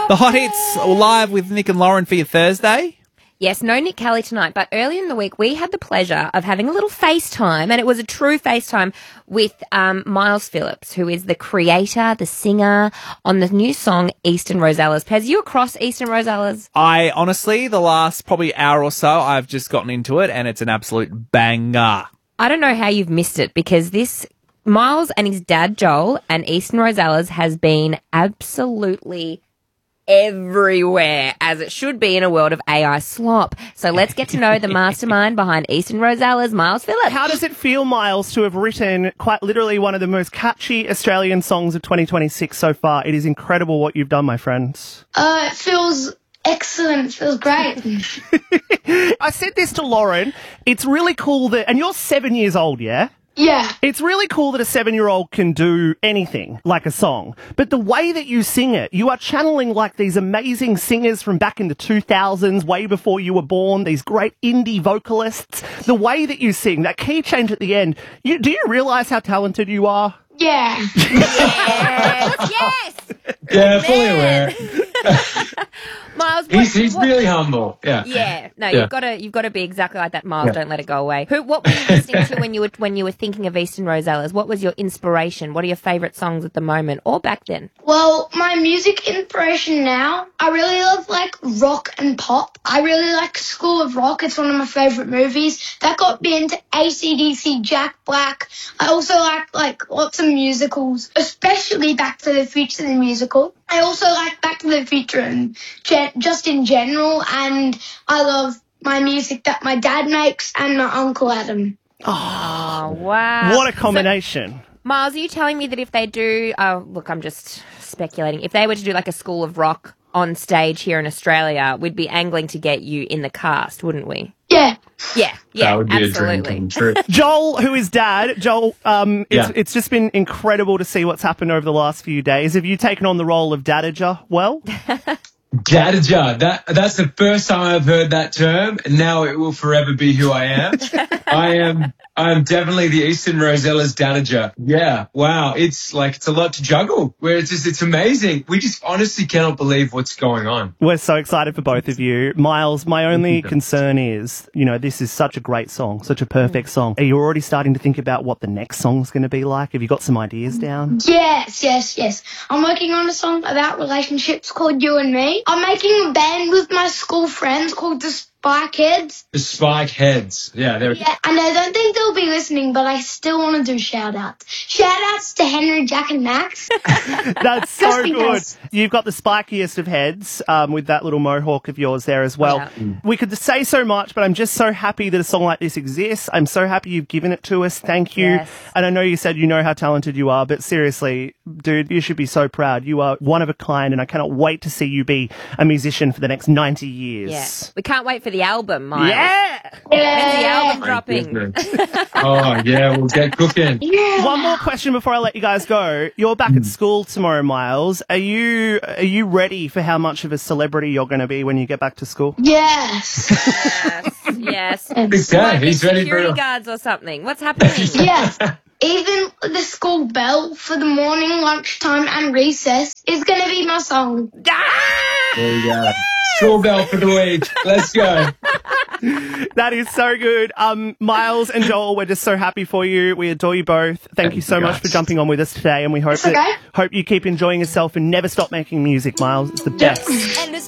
The Hot Hits live with Nick and Lauren for your Thursday. Yes, no Nick Kelly tonight, but earlier in the week we had the pleasure of having a little FaceTime, and it was a true FaceTime with Miles Phillips, who is the creator, the singer on the new song Eastern Rosellas. Pez, you across Eastern Rosellas? I honestly, the last probably hour or so, I've just gotten into it, and it's an absolute banger. I don't know how you've missed it, because this Miles and his dad Joel and Eastern Rosellas has been absolutely everywhere, as it should be in a world of AI slop. So let's get to know the mastermind behind Eastern Rosellas, Miles Phillips. How does it feel, Miles, to have written quite literally one of the most catchy Australian songs of 2026 so far? It is incredible what you've done, my friends. It feels excellent. It feels great. I said this to Lauren. It's really cool that, and you're 7 years old, yeah? Yeah. It's really cool that a 7-year-old can do anything like a song. But the way that you sing it, you are channeling like these amazing singers from back in the 2000s, way before you were born, these great indie vocalists. The way that you sing, that key change at the end, do you realise how talented you are? Yeah. Yes! Yeah, fully aware. Miles, He's really humble. Yeah. Yeah. No, Yeah. you've got to be exactly like that, Miles. Don't let it go away. What were you listening to when you were thinking of Eastern Rosellas? What was your inspiration? What are your favourite songs at the moment or back then? Well, my music inspiration now, I really love like rock and pop. I really like School of Rock. It's one of my favourite movies. That got me into AC/DC, Jack Black. I also like lots of musicals, especially Back to the Future the musical. I also like Back to the Future and just in general, and I love my music that my dad makes and my Uncle Adam. Oh, wow. What a combination. So, Miles, are you telling me that if they do, look, I'm just speculating, if they were to do like a School of Rock on stage here in Australia, we'd be angling to get you in the cast, wouldn't we? Yeah. Yeah, That would be absolutely. a dream come true. Joel, who is dad, it's just been incredible to see what's happened over the last few days. Have you taken on the role of dadager well? Dadager. That's the first time I've heard that term, and now it will forever be who I am. I am definitely the Eastern Rosellas Dadager. Yeah. Wow. It's a lot to juggle. It's amazing. We just honestly cannot believe what's going on. We're so excited for both of you. Miles, my only concern is, this is such a great song, such a perfect song. Are you already starting to think about what the next song's going to be like? Have you got some ideas down? Yes. I'm working on a song about relationships called You and Me. I'm making a band with my school friends called the Spike Heads. The Spike Heads. Yeah. Yeah, and I don't think they'll be listening, but I still want to do shout-outs. Shout-outs to Henry, Jack and Max. That's so Just good. because. You've got the spikiest of heads with that little mohawk of yours there as well. Yeah. We could say so much, but I'm just so happy that a song like this exists. I'm so happy you've given it to us. Thank you. Yes. And I know you said you know how talented you are, but seriously, dude, you should be so proud. You are one of a kind, and I cannot wait to see you be a musician for the next 90 years. Yeah. We can't wait for the album, Miles. Yeah! When's the album My dropping? goodness. Oh, yeah, we'll get cooking. Yeah. One more question before I let you guys go. You're back at school tomorrow, Miles. Are you ready for how much of a celebrity you're going to be when you get back to school? Yes. Yes. Yeah, he's ready Security for guards or something. What's happening? Yeah. Even the school bell for the morning, lunchtime, and recess is going to be my song. There you go. School bell for the week. Let's go. That is so good. Miles and Joel, we're just so happy for you. We adore you both. Thank you so much for jumping on with us today, and we hope okay. hope you keep enjoying yourself and never stop making music, Miles. It's the best. And